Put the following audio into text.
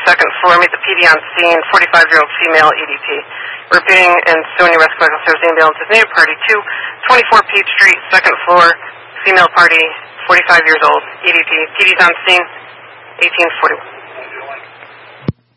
second floor. Meet the PD on scene, 45-year-old female EDT. Repeating and suing your rescue medical service ambulance is native party 2, 24 Peach Street, second floor, female party, 45 years old, EDT. PD's on scene, 1841.